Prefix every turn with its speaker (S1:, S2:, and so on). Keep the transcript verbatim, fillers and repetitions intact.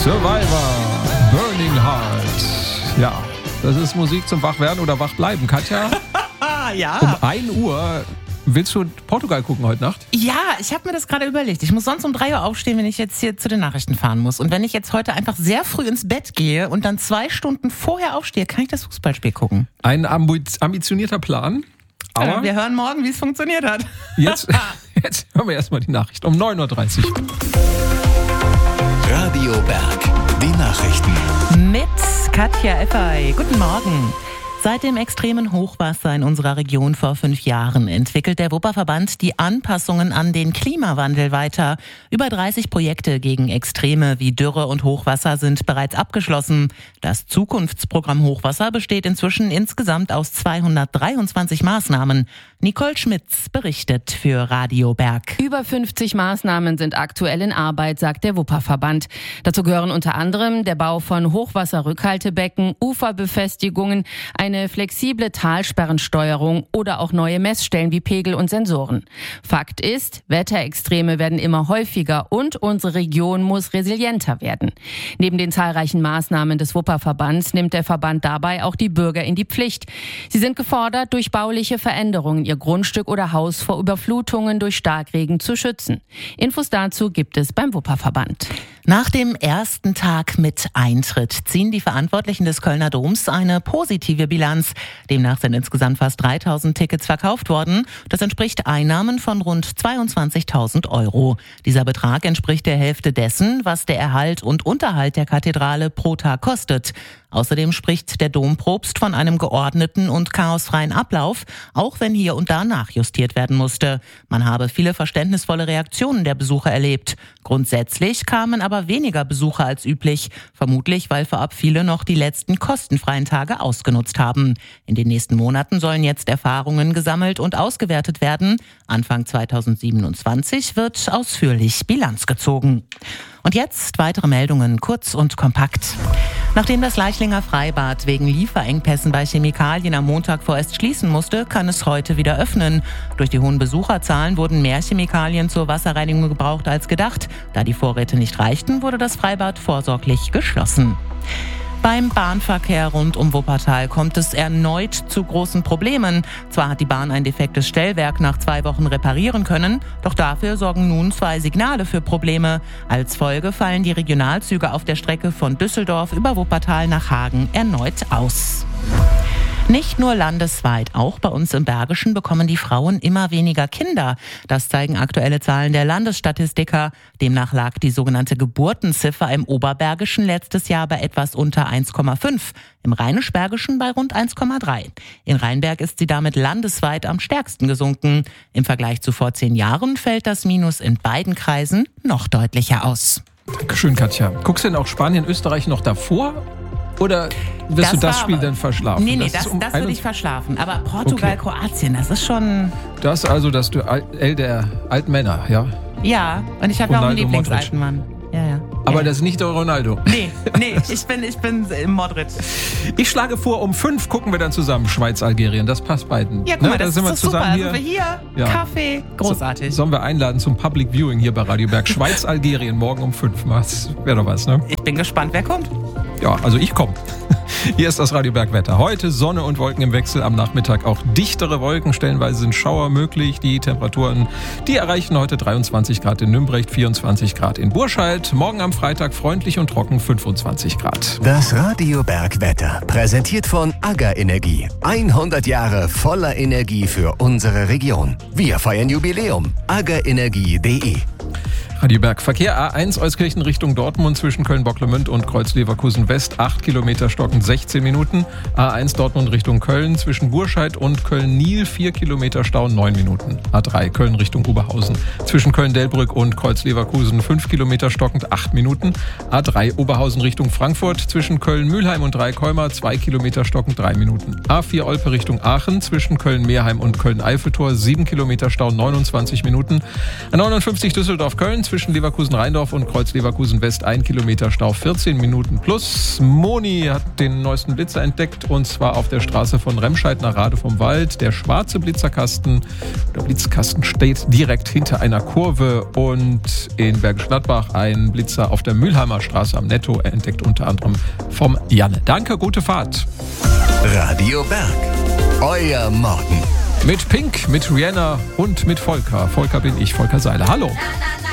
S1: Survivor, Burning Heart. Ja, das ist Musik zum Wachwerden oder Wachbleiben. Katja,
S2: ja.
S1: um ein Uhr willst du Portugal gucken heute Nacht?
S2: Ja, ich habe mir das gerade überlegt. Ich muss sonst um drei Uhr aufstehen, wenn ich jetzt hier zu den Nachrichten fahren muss. Und wenn ich jetzt heute einfach sehr früh ins Bett gehe und dann zwei Stunden vorher aufstehe, kann ich das Fußballspiel gucken.
S1: Ein ambitionierter Plan. Aber
S2: ja, wir hören morgen, wie es funktioniert hat.
S1: Jetzt, jetzt hören wir erstmal die Nachricht um neun Uhr dreißig.
S3: Radio Berg, die Nachrichten.
S2: Mit Katja Effey. Guten Morgen. Seit dem extremen Hochwasser in unserer Region vor fünf Jahren entwickelt der Wupperverband die Anpassungen an den Klimawandel weiter. Über dreißig Projekte gegen Extreme wie Dürre und Hochwasser sind bereits abgeschlossen. Das Zukunftsprogramm Hochwasser besteht inzwischen insgesamt aus zweihundertdreiundzwanzig Maßnahmen. Nicole Schmitz berichtet für Radio Berg.
S4: Über fünfzig Maßnahmen sind aktuell in Arbeit, sagt der Wupperverband. Dazu gehören unter anderem der Bau von Hochwasserrückhaltebecken, Uferbefestigungen, eine flexible Talsperrensteuerung oder auch neue Messstellen wie Pegel und Sensoren. Fakt ist, Wetterextreme werden immer häufiger und unsere Region muss resilienter werden. Neben den zahlreichen Maßnahmen des Wupperverbands nimmt der Verband dabei auch die Bürger in die Pflicht. Sie sind gefordert, durch bauliche Veränderungen ihr Grundstück oder Haus vor Überflutungen durch Starkregen zu schützen. Infos dazu gibt es beim Wupperverband.
S2: Nach dem ersten Tag mit Eintritt ziehen die Verantwortlichen des Kölner Doms eine positive Bilanz. Demnach sind insgesamt fast dreitausend Tickets verkauft worden. Das entspricht Einnahmen von rund zweiundzwanzigtausend Euro. Dieser Betrag entspricht der Hälfte dessen, was der Erhalt und Unterhalt der Kathedrale pro Tag kostet. Außerdem spricht der Dompropst von einem geordneten und chaosfreien Ablauf, auch wenn hier und da nachjustiert werden musste. Man habe viele verständnisvolle Reaktionen der Besucher erlebt. Grundsätzlich kamen aber weniger Besucher als üblich, vermutlich weil vorab viele noch die letzten kostenfreien Tage ausgenutzt haben. In den nächsten Monaten sollen jetzt Erfahrungen gesammelt und ausgewertet werden. Anfang zweitausendsiebenundzwanzig wird ausführlich Bilanz gezogen. Und jetzt weitere Meldungen, kurz und kompakt. Nachdem das Leichlinger Freibad wegen Lieferengpässen bei Chemikalien am Montag vorerst schließen musste, kann es heute wieder öffnen. Durch die hohen Besucherzahlen wurden mehr Chemikalien zur Wasserreinigung gebraucht als gedacht. Da die Vorräte nicht reichten, wurde das Freibad vorsorglich geschlossen. Beim Bahnverkehr rund um Wuppertal kommt es erneut zu großen Problemen. Zwar hat die Bahn ein defektes Stellwerk nach zwei Wochen reparieren können, doch dafür sorgen nun zwei Signale für Probleme. Als Folge fallen die Regionalzüge auf der Strecke von Düsseldorf über Wuppertal nach Hagen erneut aus. Nicht nur landesweit, auch bei uns im Bergischen bekommen die Frauen immer weniger Kinder. Das zeigen aktuelle Zahlen der Landesstatistiker. Demnach lag die sogenannte Geburtenziffer im Oberbergischen letztes Jahr bei etwas unter eins Komma fünf, im Rheinisch-Bergischen bei rund eins Komma drei. In Rheinberg ist sie damit landesweit am stärksten gesunken. Im Vergleich zu vor zehn Jahren fällt das Minus in beiden Kreisen noch deutlicher aus.
S1: Dankeschön, Katja. Guckst du denn auch Spanien, Österreich noch davor? Oder wirst
S2: das
S1: du das Spiel
S2: aber,
S1: dann verschlafen?
S2: Nee, nee,
S1: das,
S2: das,
S1: um
S2: das würde ich verschlafen. Aber Portugal, okay. Kroatien, das ist schon...
S1: Das also das Duell der alten Männer, ja?
S2: Ja, und ich habe ja auch einen Lieblingsalten Mann. Ja, ja.
S1: Aber
S2: ja,
S1: das ist nicht der Ronaldo.
S2: Nee, nee, ich bin, ich bin Modric.
S1: Ich schlage vor, um fünf gucken wir dann zusammen Schweiz-Algerien. Das passt beiden.
S2: Ja, guck mal,
S1: ne?
S2: das
S1: da sind
S2: ist
S1: wir
S2: super.
S1: zusammen hier.
S2: Also wir hier, ja. Kaffee, großartig.
S1: So, sollen wir einladen zum Public Viewing hier bei Radio Berg? Schweiz-Algerien morgen um fünf. Das wäre doch was, ne?
S2: Ich bin gespannt, wer kommt.
S1: Ja, also ich komme. Hier ist das Radio Berg Wetter. Heute Sonne und Wolken im Wechsel, am Nachmittag auch dichtere Wolken. Stellenweise sind Schauer möglich. Die Temperaturen, die erreichen heute dreiundzwanzig Grad in Nümbrecht, vierundzwanzig Grad in Burscheid. Morgen am Freitag freundlich und trocken, fünfundzwanzig Grad.
S3: Das Radio Berg Wetter, präsentiert von AGA Energie. hundert Jahre voller Energie für unsere Region. Wir feiern Jubiläum. aga energie punkt de.
S1: Radio Berg Verkehr A eins Euskirchen Richtung Dortmund zwischen Köln-Bocklemünd und Kreuz-Leverkusen West, acht Kilometer stockend, sechzehn Minuten. A eins Dortmund Richtung Köln zwischen Burscheid und Köln-Niel, vier Kilometer Stau, neun Minuten. A drei Köln Richtung Oberhausen zwischen Köln-Delbrück und Kreuz-Leverkusen, fünf Kilometer stockend, acht Minuten. A drei Oberhausen Richtung Frankfurt zwischen Köln-Mühlheim und Dreikäumer, zwei Kilometer stockend, drei Minuten. A vier Olpe Richtung Aachen zwischen Köln-Meerheim und Köln-Eiffeltor, sieben Kilometer Stau, neunundzwanzig Minuten. A neunundfünfzig Düsseldorf-Köln zwischen Leverkusen-Rheindorf und Kreuz-Leverkusen-West ein Kilometer Stau, vierzehn Minuten plus. Moni hat den neuesten Blitzer entdeckt und zwar auf der Straße von Remscheid nach Rade vom Wald. Der schwarze Blitzerkasten, der Blitzkasten steht direkt hinter einer Kurve und in Bergisch Gladbach ein Blitzer auf der Mülheimer Straße am Netto, entdeckt unter anderem vom Janne. Danke, gute Fahrt.
S3: Radio Berg, euer Morgen.
S1: Mit Pink, mit Rihanna und mit Volker. Volker bin ich, Volker Seiler. Hallo.
S5: Na, na, na.